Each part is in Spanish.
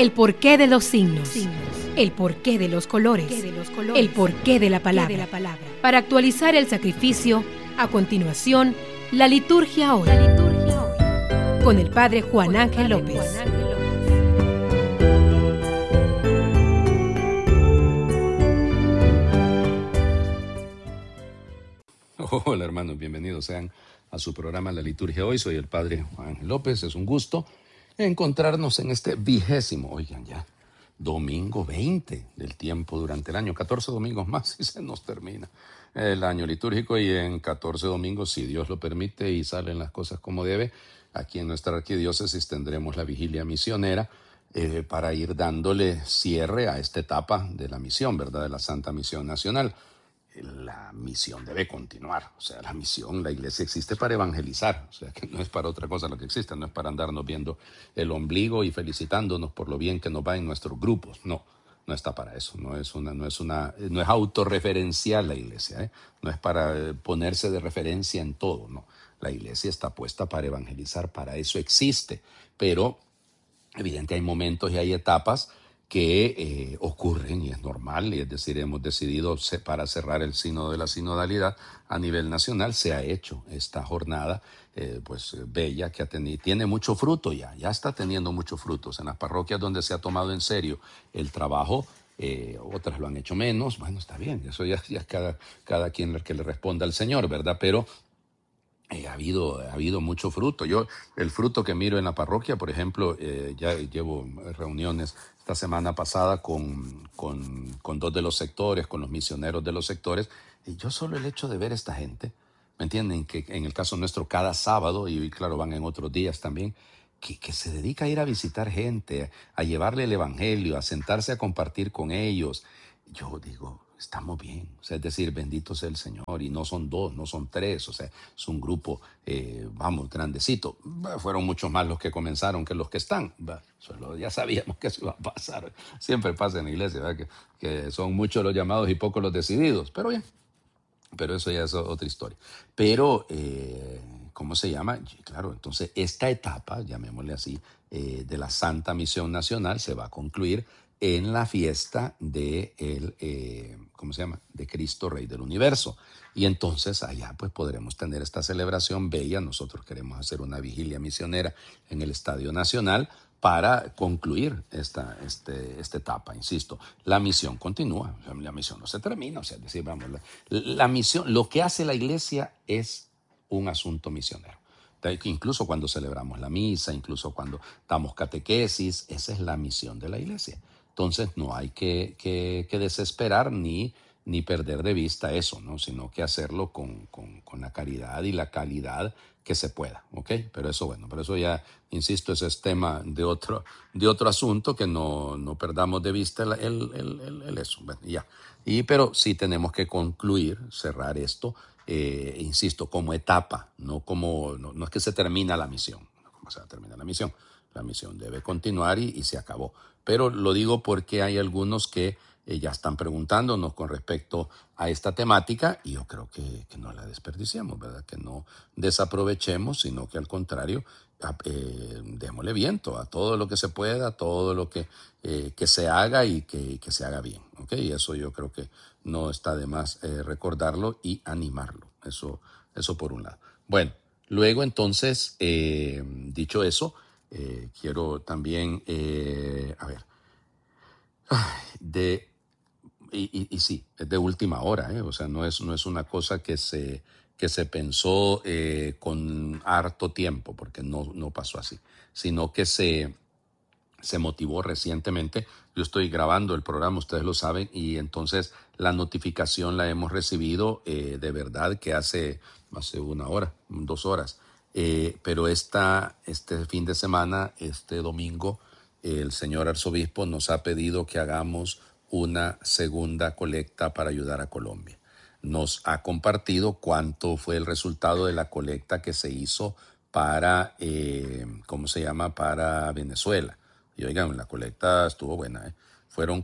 El porqué de los signos. El porqué de los colores. El porqué de la palabra. Para actualizar el sacrificio, a continuación, la liturgia hoy. Con el Padre Juan Ángel López. Hola hermanos, bienvenidos sean a su programa La Liturgia Hoy. Soy el Padre Juan Ángel López. Es un gusto encontrarnos en este domingo 20 del tiempo durante el año. 14 domingos más y se nos termina el año litúrgico, y en 14 domingos, si Dios lo permite y salen las cosas como debe, aquí en nuestra arquidiócesis tendremos la vigilia misionera para ir dándole cierre a esta etapa de la misión, ¿verdad? De la Santa Misión Nacional. La misión debe continuar, o sea, la iglesia existe para evangelizar, o sea, que no es para otra cosa lo que existe, no es para andarnos viendo el ombligo y felicitándonos por lo bien que nos va en nuestros grupos, no está para eso, no es autorreferencial la iglesia, no es para ponerse de referencia en todo, no, la iglesia está puesta para evangelizar, para eso existe, pero evidente hay momentos y hay etapas que ocurren, y es normal, y es decir, hemos decidido para cerrar el sínodo de la sinodalidad a nivel nacional, se ha hecho esta jornada bella que tiene mucho fruto ya está teniendo muchos frutos en las parroquias donde se ha tomado en serio el trabajo. Otras lo han hecho menos, bueno, está bien, eso ya cada quien que le responda al Señor, ¿verdad? Pero ha habido mucho fruto. Yo, el fruto que miro en la parroquia, por ejemplo, ya llevo reuniones esta semana pasada con dos de los sectores, con los misioneros de los sectores, y yo solo el hecho de ver a esta gente, ¿me entienden? Que en el caso nuestro cada sábado, y claro, van en otros días también, que se dedica a ir a visitar gente, a llevarle el evangelio, a sentarse a compartir con ellos. Yo digo, estamos bien, o sea, es decir, bendito sea el Señor, y no son dos, no son tres, o sea, es un grupo, grandecito. Fueron muchos más los que comenzaron que los que están, solo ya sabíamos que eso iba a pasar, siempre pasa en la iglesia, ¿verdad? Que son muchos los llamados y pocos los decididos, pero bien, pero eso ya es otra historia. Pero, ¿cómo se llama? Claro, entonces esta etapa, llamémosle así, de la Santa Misión Nacional se va a concluir en la fiesta de de Cristo Rey del Universo. Y entonces allá pues podremos tener esta celebración bella. Nosotros queremos hacer una vigilia misionera en el Estadio Nacional para concluir esta etapa, insisto. La misión continúa, la misión no se termina, o sea, es decir, la misión, lo que hace la iglesia es un asunto misionero. Incluso cuando celebramos la misa, incluso cuando damos catequesis, esa es la misión de la iglesia. Entonces no hay que desesperar ni perder de vista eso, ¿no? Sino que hacerlo con la caridad y la calidad que se pueda, ¿ok? Pero eso ya, insisto, ese es tema de otro asunto, que no perdamos de vista el eso, bueno, ya. Pero sí tenemos que concluir, cerrar esto, insisto, como etapa, no es que se termina la misión, no como se va a terminar la misión. La misión debe continuar y se acabó. Pero lo digo porque hay algunos que ya están preguntándonos con respecto a esta temática, y yo creo que no la desperdiciemos, ¿verdad? Que no desaprovechemos, sino que al contrario, démosle viento a todo lo que se pueda, a todo lo que se haga y que se haga bien, ¿ok? Y eso yo creo que no está de más recordarlo y animarlo. Eso por un lado. Bueno, luego entonces, dicho eso, quiero también, sí, es de última hora, o sea, no es una cosa que se pensó con harto tiempo, porque no pasó así, sino que se motivó recientemente. Yo estoy grabando el programa, ustedes lo saben, y entonces la notificación la hemos recibido de verdad que hace 1 hora, 2 horas. Pero este fin de semana, este domingo, el señor arzobispo nos ha pedido que hagamos una segunda colecta para ayudar a Colombia. Nos ha compartido cuánto fue el resultado de la colecta que se hizo para, para Venezuela. Y oigan, la colecta estuvo buena, Fueron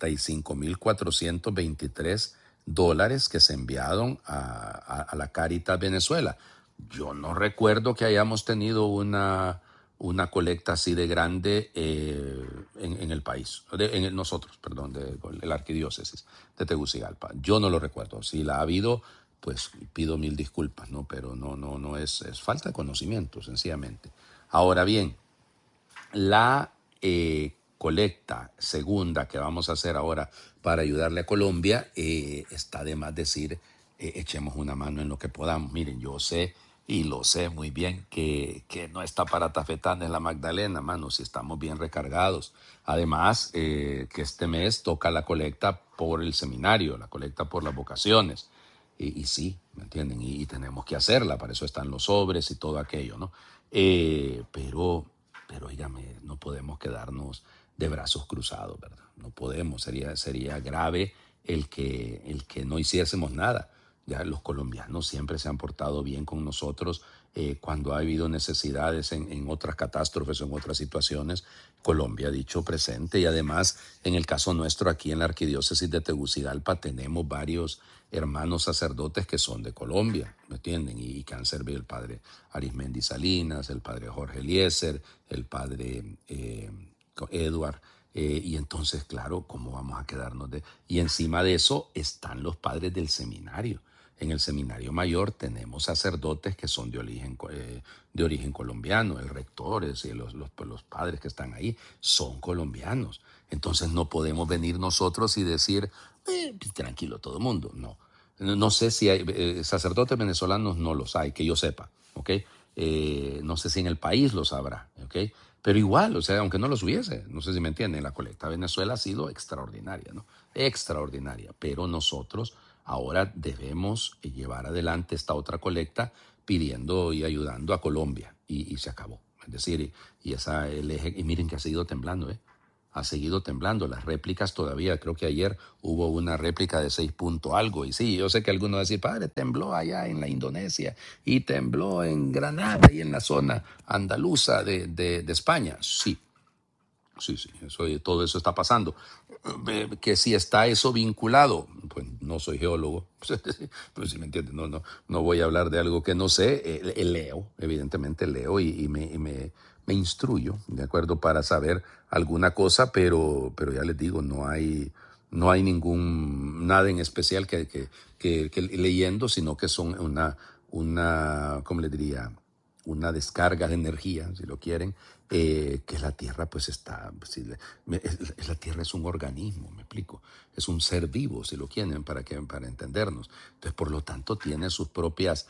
$45,423 que se enviaron a la Cáritas Venezuela. Yo no recuerdo que hayamos tenido una una colecta así de grande en el país, nosotros, perdón, de la arquidiócesis de Tegucigalpa. Yo no lo recuerdo. Si la ha habido, pues pido mil disculpas, ¿no? Pero no es falta de conocimiento, sencillamente. Ahora bien, la colecta segunda que vamos a hacer ahora para ayudarle a Colombia, está de más decir, echemos una mano en lo que podamos. Miren, yo sé y lo sé muy bien que no está para tafetanes la Magdalena, mano, si estamos bien recargados. Además, que este mes toca la colecta por el seminario, la colecta por las vocaciones. Y sí, ¿me entienden? Y tenemos que hacerla, para eso están los sobres y todo aquello, ¿no? Pero dígame, no podemos quedarnos de brazos cruzados, ¿verdad? No podemos, sería grave el que no hiciésemos nada. Ya los colombianos siempre se han portado bien con nosotros. Cuando ha habido necesidades en otras catástrofes o en otras situaciones, Colombia ha dicho presente. Y además, en el caso nuestro, aquí en la arquidiócesis de Tegucigalpa, tenemos varios hermanos sacerdotes que son de Colombia, ¿me entienden? Y que han servido el padre Arismendi Salinas, el padre Jorge Eliezer, el padre Edward. Y entonces, claro, ¿cómo vamos a quedarnos de...? Y encima de eso están los padres del seminario. En el seminario mayor tenemos sacerdotes que son de origen colombiano, el rector y los padres que están ahí son colombianos. Entonces no podemos venir nosotros y decir, tranquilo todo el mundo. No sé si hay sacerdotes venezolanos, no los hay, que yo sepa, ¿ok? No sé si en el país los habrá, ¿ok? Pero igual, o sea, aunque no los hubiese, no sé si me entienden, la colecta de Venezuela ha sido extraordinaria, ¿no? Extraordinaria, pero nosotros ahora debemos llevar adelante esta otra colecta pidiendo y ayudando a Colombia y se acabó. Es decir, el eje, y miren que ha seguido temblando, ¿eh? Ha seguido temblando. Las réplicas todavía, creo que ayer hubo una réplica de 6 punto algo. Y sí, yo sé que algunos van a decir, padre, tembló allá en la Indonesia y tembló en Granada y en la zona andaluza de España. Sí, todo eso está pasando. Que si está eso vinculado, pues no soy geólogo, pues si me entiendes, no voy a hablar de algo que no sé. Leo, evidentemente leo y me instruyo, ¿de acuerdo? Para saber alguna cosa, pero ya les digo, no hay nada en especial que leyendo, sino que son ¿cómo les diría? Una descarga de energía, si lo quieren, que la Tierra pues está, la Tierra es un organismo, me explico, es un ser vivo, si lo quieren, para entendernos. Entonces, por lo tanto, tiene sus propias...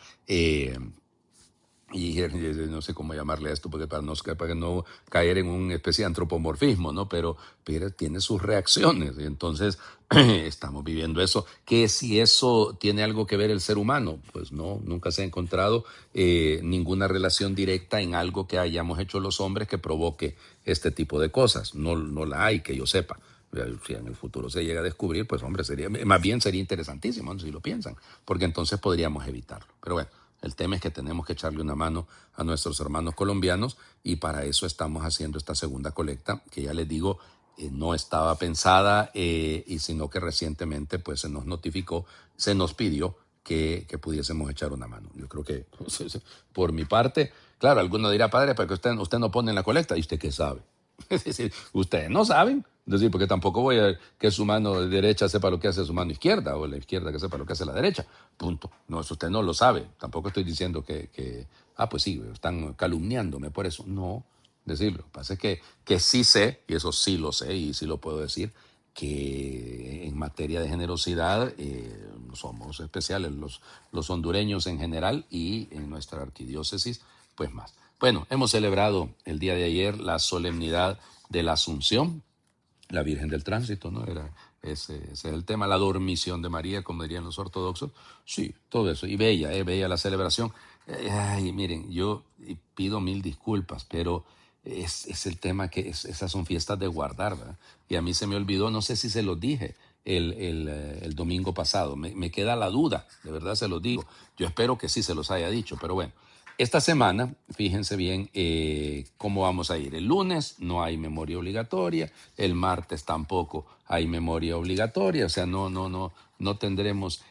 y no sé cómo llamarle a esto para no caer en una especie de antropomorfismo, ¿no? Pero tiene sus reacciones y entonces estamos viviendo eso. Que si eso tiene algo que ver el ser humano, pues no, nunca se ha encontrado ninguna relación directa en algo que hayamos hecho los hombres que provoque este tipo de cosas. No la hay, que yo sepa. Si en el futuro se llega a descubrir, pues hombre, más bien sería interesantísimo, ¿no? Si lo piensan, porque entonces podríamos evitarlo. Pero bueno, el tema es que tenemos que echarle una mano a nuestros hermanos colombianos y para eso estamos haciendo esta segunda colecta, que ya les digo, no estaba pensada, y sino que recientemente pues se nos pidió que pudiésemos echar una mano. Yo creo que por mi parte, claro, alguno dirá, padre, pero que usted no pone en la colecta, ¿y usted qué sabe? Es decir, ustedes no saben, es decir, porque tampoco voy a que su mano derecha sepa lo que hace su mano izquierda o la izquierda que sepa lo que hace la derecha, punto. No, eso usted no lo sabe. Tampoco estoy diciendo pues sí, están calumniándome por eso. No, decirlo. Lo que pasa es que sí sé, y eso sí lo sé y sí lo puedo decir, que en materia de generosidad somos especiales los hondureños en general y en nuestra arquidiócesis pues más. Bueno, hemos celebrado el día de ayer la solemnidad de la Asunción, la Virgen del Tránsito, ¿no? Ese es el tema, la dormición de María, como dirían los ortodoxos. Sí, todo eso. Y bella la celebración. Ay, miren, yo pido mil disculpas, pero es el tema que esas son fiestas de guardar, ¿verdad? Y a mí se me olvidó, no sé si se los dije el domingo pasado. Me queda la duda, de verdad se los digo. Yo espero que sí se los haya dicho, pero bueno. Esta semana, fíjense bien cómo vamos a ir. El lunes no hay memoria obligatoria, el martes tampoco hay memoria obligatoria, o sea, no tendremos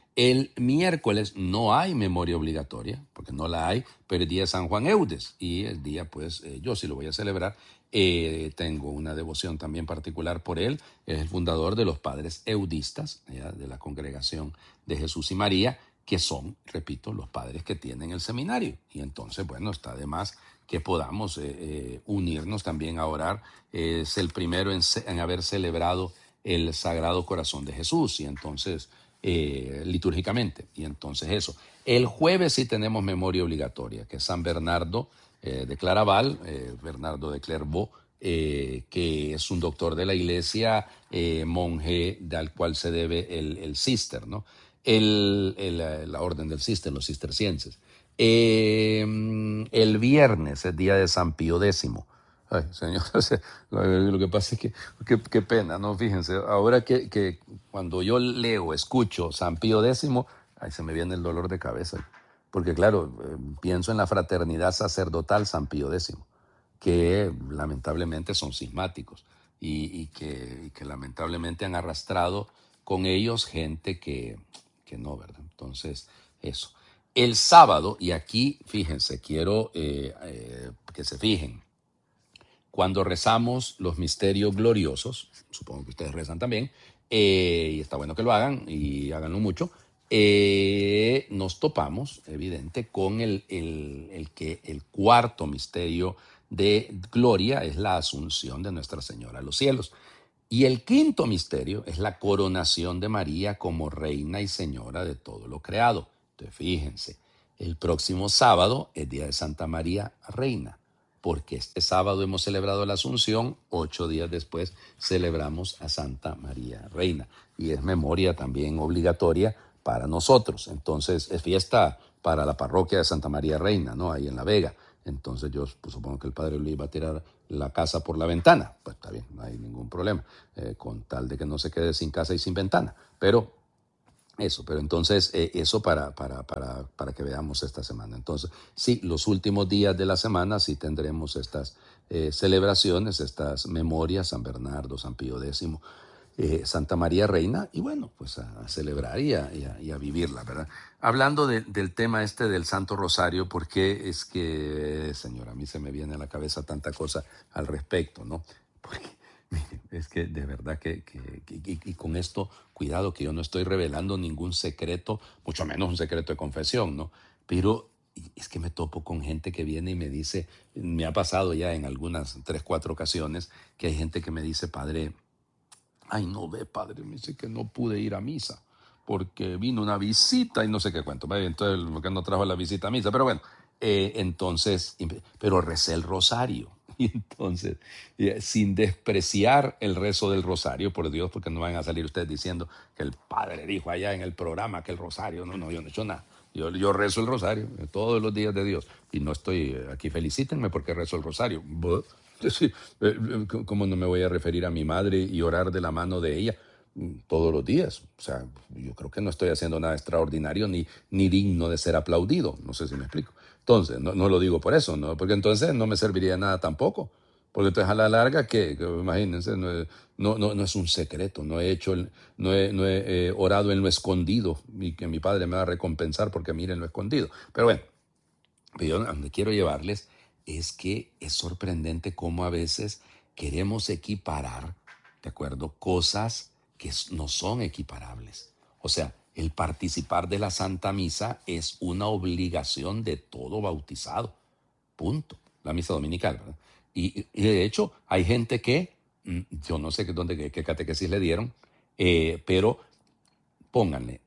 El miércoles no hay memoria obligatoria, porque no la hay, pero el día de San Juan Eudes, y el día, pues, yo sí lo voy a celebrar. Tengo una devoción también particular por él. Es el fundador de los padres eudistas, ¿ya? De la congregación de Jesús y María, que son, repito, los padres que tienen el seminario. Y entonces, bueno, está de más que podamos unirnos también a orar. Es el primero en haber celebrado el Sagrado Corazón de Jesús, y entonces litúrgicamente, y entonces eso. El jueves sí tenemos memoria obligatoria, que es San Bernardo de Claraval, Bernardo de Clairvaux, que es un doctor de la iglesia, monje al cual se debe el cister, ¿no? La orden del cister, los cistercienses. El viernes es día de San Pío X. Ay, señor, o sea, lo que pasa es que, qué pena, ¿no? Fíjense, ahora que cuando yo leo, escucho San Pío X, ay, se me viene el dolor de cabeza. Porque claro, pienso en la fraternidad sacerdotal San Pío X, que lamentablemente son cismáticos y que lamentablemente han arrastrado con ellos gente que no, ¿verdad? Entonces, eso. El sábado, y aquí, fíjense, quiero que se fijen, cuando rezamos los misterios gloriosos, supongo que ustedes rezan también, y está bueno que lo hagan, y háganlo mucho, nos topamos, evidente, con el cuarto misterio de gloria, es la asunción de Nuestra Señora a los cielos. Y el quinto misterio es la coronación de María como reina y señora de todo lo creado. Entonces, fíjense, el próximo sábado es día de Santa María Reina, porque este sábado hemos celebrado la Asunción, 8 días después celebramos a Santa María Reina, y es memoria también obligatoria para nosotros. Entonces es fiesta para la parroquia de Santa María Reina, ¿no? Ahí en La Vega. Entonces yo pues, supongo que el padre Luis va a tirar la casa por la ventana. Pues está bien, no hay ningún problema, con tal de que no se quede sin casa y sin ventana. Pero entonces eso para que veamos esta semana. Entonces, sí, los últimos días de la semana sí tendremos estas celebraciones, estas memorias, San Bernardo, San Pío X, Santa María Reina, y bueno, pues a celebrar y a vivirla, ¿verdad? Hablando del tema este del Santo Rosario, porque es que, señora, a mí se me viene a la cabeza tanta cosa al respecto, ¿no? Porque miren, es que de verdad y con esto, cuidado, que yo no estoy revelando ningún secreto, mucho menos un secreto de confesión, ¿no? Pero es que me topo con gente que viene y me dice, me ha pasado ya en algunas 3, 4 ocasiones, que hay gente que me dice, padre, ay, no ve, padre, me dice que no pude ir a misa porque vino una visita y no sé qué cuento. Entonces, ¿por qué no trajo la visita a misa? Pero bueno, entonces, pero recé el rosario. Y entonces, sin despreciar el rezo del rosario, por Dios, porque no van a salir ustedes diciendo que el padre dijo allá en el programa que el rosario, no, yo no he hecho nada. Yo rezo el rosario todos los días de Dios y no estoy aquí, felicítenme porque rezo el rosario. Sí, ¿cómo no me voy a referir a mi madre y orar de la mano de ella todos los días? O sea, yo creo que no estoy haciendo nada extraordinario ni digno de ser aplaudido. No sé si me explico. Entonces, no lo digo por eso, ¿no? Porque entonces no me serviría de nada tampoco. Porque entonces a la larga, ¿qué? Imagínense, no es un secreto. No he orado en lo escondido y que mi padre me va a recompensar porque mire en lo escondido. Pero bueno, yo donde quiero llevarles es que es sorprendente cómo a veces queremos equiparar, ¿de acuerdo?, cosas que no son equiparables. O sea, el participar de la Santa Misa es una obligación de todo bautizado. Punto. La misa dominical, ¿verdad? Y de hecho, hay gente que, yo no sé qué catequesis le dieron, pero pónganle,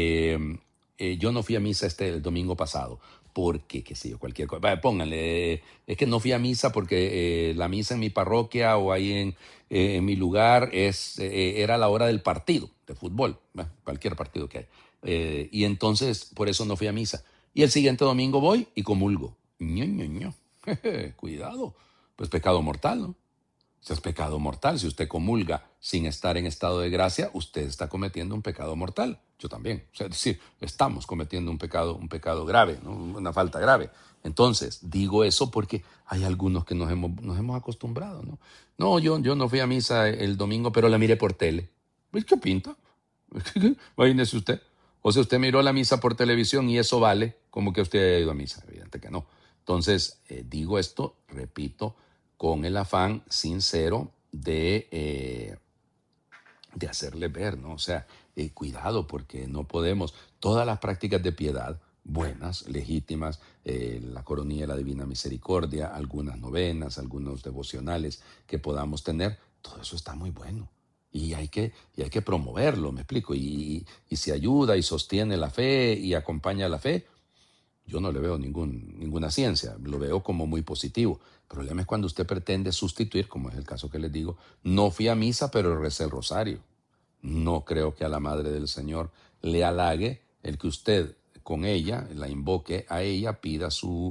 yo no fui a misa el domingo pasado, porque, qué sé yo, cualquier cosa. Vaya, pónganle, es que no fui a misa porque la misa en mi parroquia o ahí en mi lugar era la hora del partido de fútbol, cualquier partido que hay. Y entonces, por eso no fui a misa. Y el siguiente domingo voy y comulgo. Ño. Cuidado, pues pecado mortal, ¿no? Si es pecado mortal, si usted comulga sin estar en estado de gracia, usted está cometiendo un pecado mortal. Yo también. O sea, es decir, estamos cometiendo un pecado grave, ¿no? Una falta grave. Entonces, digo eso porque hay algunos que nos hemos acostumbrado, ¿no? No, yo no fui a misa el domingo, pero la miré por tele. ¿Pues qué pinta? Imagínese usted. O sea, usted miró la misa por televisión y eso vale como que usted haya ido a misa. Evidente que no. Entonces, digo esto, repito, con el afán sincero de hacerle ver, ¿no? O sea, cuidado porque no podemos, todas las prácticas de piedad, buenas, legítimas, la coronilla de la Divina Misericordia, algunas novenas, algunos devocionales que podamos tener, todo eso está muy bueno. Y hay que promoverlo, me explico. Y si ayuda y sostiene la fe y acompaña la fe, yo no le veo ninguna ciencia, lo veo como muy positivo. El problema es cuando usted pretende sustituir, como es el caso que les digo, no fui a misa, pero recé el rosario. No creo que a la Madre del Señor le halague el que usted con ella, la invoque a ella, pida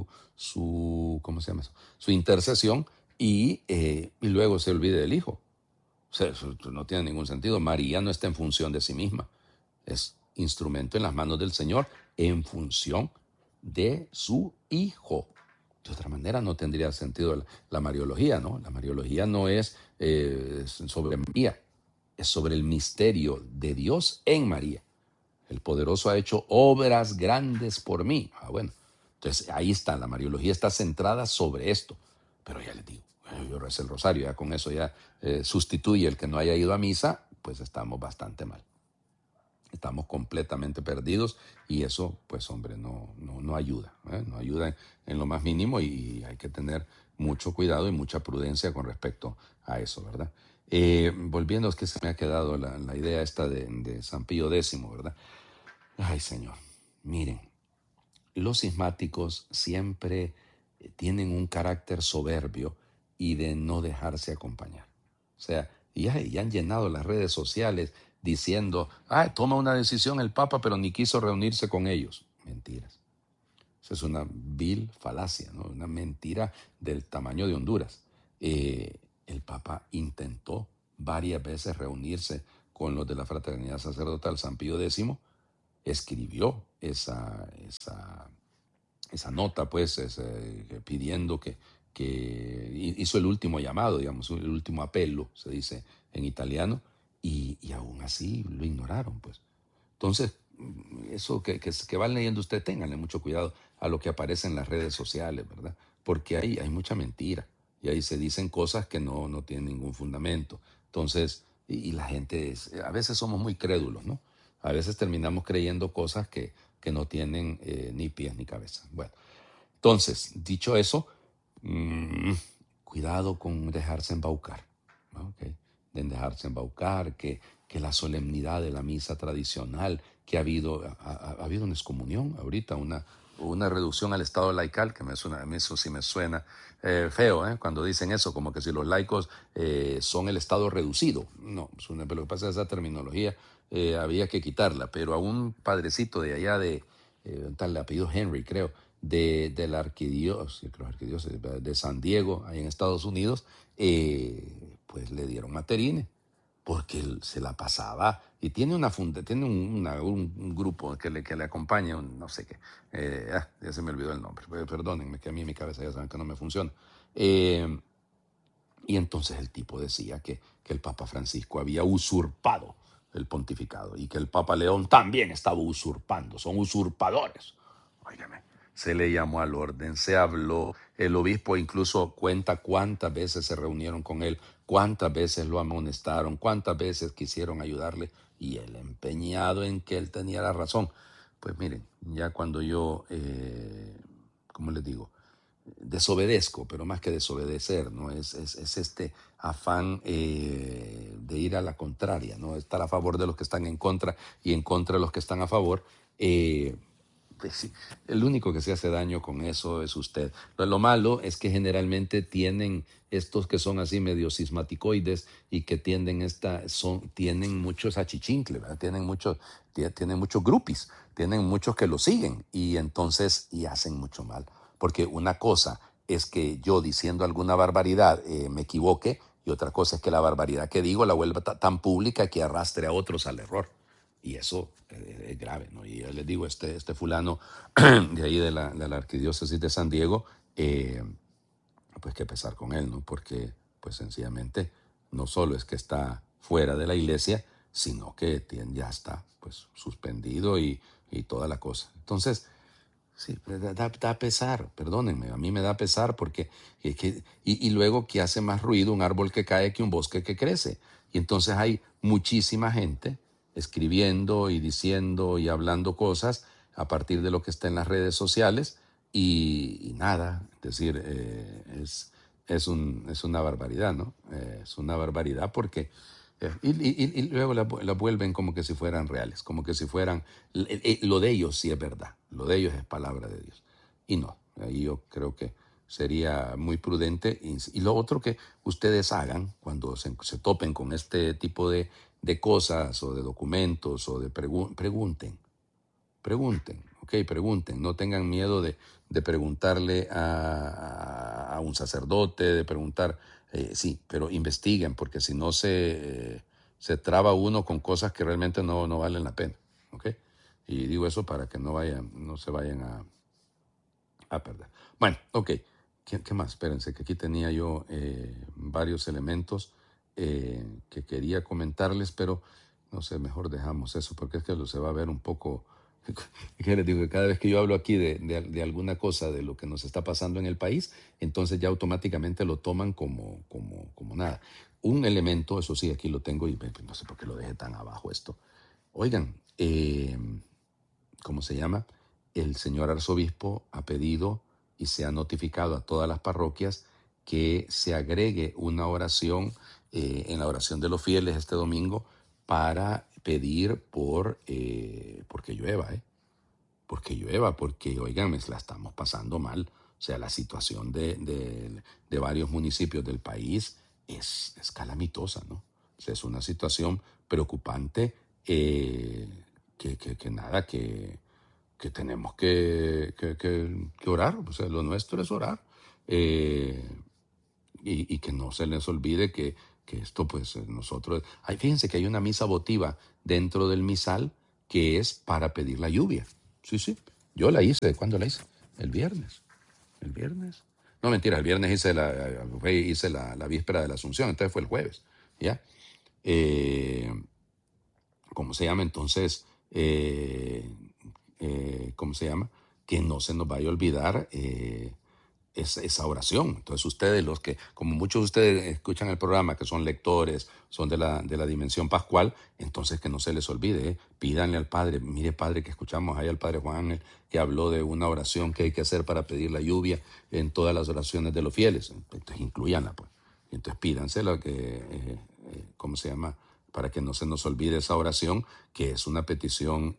¿cómo se llama eso? Su intercesión y luego se olvide del Hijo. O sea, eso no tiene ningún sentido. María no está en función de sí misma. Es instrumento en las manos del Señor en función de su Hijo. De otra manera no tendría sentido la Mariología, ¿no? La Mariología no es sobre María, es sobre el misterio de Dios en María. El poderoso ha hecho obras grandes por mí. Bueno, entonces ahí está, la Mariología está centrada sobre esto. Pero ya les digo, yo recé el rosario, ya con eso ya sustituye el que no haya ido a misa, pues estamos bastante mal. Estamos completamente perdidos y eso, pues hombre, no ayuda, no ayuda en lo más mínimo y hay que tener mucho cuidado y mucha prudencia con respecto a eso, ¿verdad? Volviendo, es que se me ha quedado la idea esta de San Pío X, ¿verdad? Ay, Señor, miren, los cismáticos siempre tienen un carácter soberbio y de no dejarse acompañar. O sea, ya han llenado las redes sociales diciendo, toma una decisión el Papa, pero ni quiso reunirse con ellos. Mentiras. Esa es una vil falacia, ¿no? Una mentira del tamaño de Honduras. El Papa intentó varias veces reunirse con los de la Fraternidad Sacerdotal San Pío X, escribió esa nota, pues, pidiendo que hizo el último llamado, digamos, el último apelo, se dice en italiano, y aún así lo ignoraron, pues. Entonces, eso que van leyendo usted, ténganle mucho cuidado a lo que aparece en las redes sociales, ¿verdad? Porque hay mucha mentira y ahí se dicen cosas que no tienen ningún fundamento. Entonces, y la gente, a veces somos muy crédulos, ¿no? A veces terminamos creyendo cosas que no tienen ni pies ni cabeza. Bueno, entonces, dicho eso, cuidado con dejarse embaucar, ¿no? ¿Okay? De dejarse embaucar, que la solemnidad de la misa tradicional, que ha habido una excomunión ahorita, una reducción al estado laical, que a mí eso sí me suena feo, cuando dicen eso, como que si los laicos son el estado reducido. No, pero lo que pasa es que esa terminología había que quitarla, pero a un padrecito de allá tal apellido Henry, creo, de la arquidiócesis de San Diego, ahí en Estados Unidos, pues le dieron materine, porque él se la pasaba, y tiene tiene un grupo que le acompaña, no sé qué, ya se me olvidó el nombre, perdónenme que a mí en mi cabeza ya saben que no me funciona. Y entonces el tipo decía que el Papa Francisco había usurpado el pontificado y que el Papa León también estaba usurpando, son usurpadores. Óigame, se le llamó al orden, se habló, el obispo incluso cuenta cuántas veces se reunieron con él, cuántas veces lo amonestaron, cuántas veces quisieron ayudarle y él empeñado en que él tenía la razón. Pues miren, ya cuando yo, ¿cómo les digo? Desobedezco, pero más que desobedecer, ¿no? Es este afán de ir a la contraria, ¿no? Estar a favor de los que están en contra y en contra de los que están a favor. Pues sí, el único que se hace daño con eso es usted. Lo malo es que generalmente tienen estos que son así medio cismaticoides y que tienen muchos achichincle, ¿verdad? Tienen muchos groupies, tienen muchos que lo siguen y entonces hacen mucho mal. Porque una cosa es que yo diciendo alguna barbaridad me equivoque y otra cosa es que la barbaridad que digo la vuelva tan pública que arrastre a otros al error. Y eso es grave, ¿no? Y yo les digo, este fulano de ahí de la arquidiócesis de San Diego, pues que pesar con él, ¿no? Porque pues sencillamente no solo es que está fuera de la iglesia, sino que ya está pues suspendido y toda la cosa. Entonces, sí, da pesar, perdónenme, a mí me da pesar porque y luego que hace más ruido un árbol que cae que un bosque que crece. Y entonces hay muchísima gente escribiendo y diciendo y hablando cosas a partir de lo que está en las redes sociales y nada, es decir, es una barbaridad, ¿no? Es una barbaridad porque y luego la vuelven como que si fueran reales, como que si fueran, lo de ellos sí es verdad, lo de ellos es palabra de Dios. Y no, ahí yo creo que sería muy prudente. Y lo otro que ustedes hagan cuando se topen con este tipo de cosas o de documentos o de pregunten, ok, pregunten, no tengan miedo de preguntarle a un sacerdote, de preguntar, sí, pero investiguen, porque si no se traba uno con cosas que realmente no valen la pena, ok. Y digo eso para que no se vayan a perder. Bueno, ok, ¿qué más? Espérense, que aquí tenía yo varios elementos que quería comentarles, pero no sé, mejor dejamos eso, porque es que se va a ver un poco. ¿Qué les digo? Que cada vez que yo hablo aquí de alguna cosa, de lo que nos está pasando en el país, entonces ya automáticamente lo toman como nada. Un elemento, eso sí, aquí lo tengo y no sé por qué lo dejé tan abajo esto. Oigan, ¿cómo se llama? El señor arzobispo ha pedido y se ha notificado a todas las parroquias que se agregue una oración en la oración de los fieles este domingo para pedir porque llueva, porque, oigan, la estamos pasando mal. O sea, la situación de varios municipios del país es calamitosa, ¿no? O sea, es una situación preocupante que nada, que tenemos que orar. O sea, lo nuestro es orar. Eh, y que no se les olvide que esto, pues nosotros. Fíjense que hay una misa votiva dentro del misal que es para pedir la lluvia. Sí, sí. Yo la hice. ¿Cuándo la hice? El viernes. El viernes. No, mentira, el viernes hice la víspera de la Asunción, entonces fue el jueves. ¿Ya? Eh, ¿Cómo se llama? Entonces, ¿cómo se llama? Que no se nos vaya a olvidar esa oración. Entonces ustedes, los que, como muchos de ustedes escuchan el programa, que son lectores, son de la dimensión pascual, entonces que no se les olvide, pídanle al Padre. Mire, Padre, que escuchamos ahí al Padre Juan, que habló de una oración que hay que hacer para pedir la lluvia en todas las oraciones de los fieles. Entonces incluyanla, pues. Entonces pídansela, ¿cómo se llama? Para que no se nos olvide esa oración, que es una petición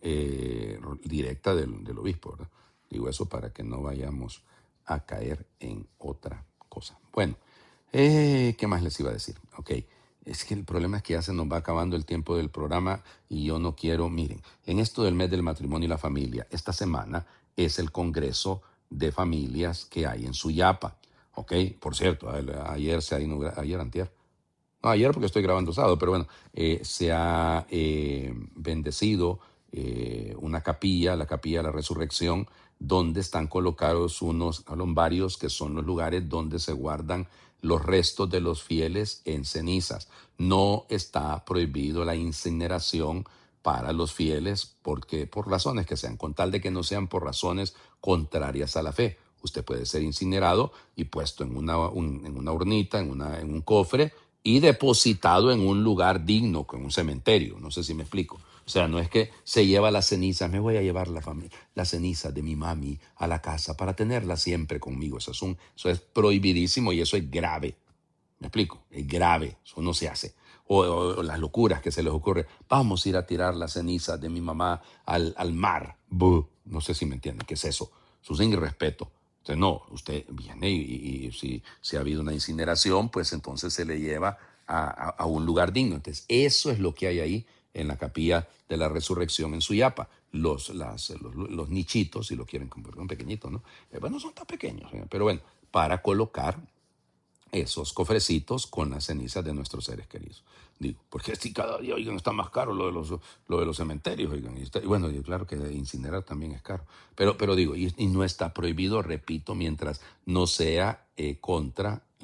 directa del obispo, ¿verdad? Digo eso para que no vayamos a caer en otra cosa. Bueno, ¿qué más les iba a decir? Ok, es que el problema es que ya se nos va acabando el tiempo del programa y yo no quiero, miren, en esto del mes del matrimonio y la familia, esta semana es el Congreso de Familias que hay en Suyapa. Ok, por cierto, ayer se ha inaugurado, antier. No, ayer porque estoy grabando sábado, pero bueno, se ha bendecido una capilla, la capilla de la Resurrección, donde están colocados unos columbarios que son los lugares donde se guardan los restos de los fieles en cenizas. No está prohibido la incineración para los fieles porque por razones que sean, con tal de que no sean por razones contrarias a la fe. Usted puede ser incinerado y puesto en una urnita, en un cofre, y depositado en un lugar digno, con un cementerio. No sé si me explico. O sea, no es que se lleva las cenizas, me voy a llevar las cenizas de mi mami a la casa para tenerla siempre conmigo. Eso es prohibidísimo y eso es grave. ¿Me explico? Es grave, eso no se hace. O las locuras que se les ocurre. Vamos a ir a tirar las cenizas de mi mamá al mar. Buh. No sé si me entienden. ¿Qué es eso? Eso es irrespeto. Entonces, no, usted viene y si ha habido una incineración, pues entonces se le lleva a un lugar digno. Entonces, eso es lo que hay ahí en la capilla de la Resurrección en Suyapa. Los nichitos, si lo quieren convertir en pequeñitos, ¿no? Bueno, son tan pequeños, pero bueno, para colocar esos cofrecitos con las cenizas de nuestros seres queridos. Digo, porque si cada día, oigan, está más caro lo de los cementerios, oigan. Y bueno, claro que incinerar también es caro. Pero digo, y no está prohibido, repito, mientras no sea contra la fe.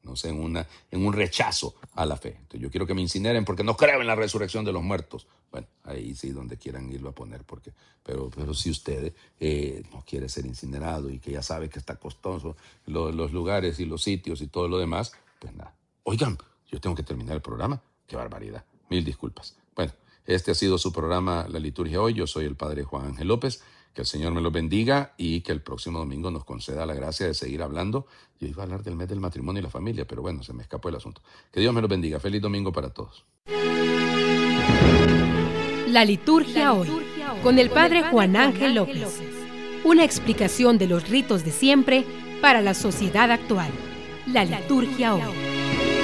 no sé, en un rechazo a la fe. Entonces, yo quiero que me incineren porque no creo en la resurrección de los muertos. Bueno, ahí sí donde quieran irlo a poner, pero si usted no quiere ser incinerado y que ya sabe que está costoso los lugares y los sitios y todo lo demás, pues nada. Oigan, yo tengo que terminar el programa. Qué barbaridad. Mil disculpas. Bueno, este ha sido su programa La Liturgia Hoy. Yo soy el Padre Juan Ángel López. Que el Señor me los bendiga y que el próximo domingo nos conceda la gracia de seguir hablando. Yo iba a hablar del mes del matrimonio y la familia, pero bueno, se me escapó el asunto. Que Dios me los bendiga. Feliz domingo para todos. La Liturgia Hoy, con el Padre Juan Ángel López. Una explicación de los ritos de siempre para la sociedad actual. La Liturgia Hoy.